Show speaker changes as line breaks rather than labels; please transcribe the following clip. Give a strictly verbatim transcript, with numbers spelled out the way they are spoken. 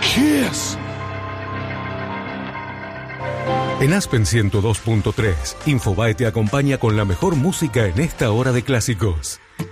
Kiss. En Aspen ciento dos punto tres, Infobae te acompaña con la mejor música en esta hora de clásicos.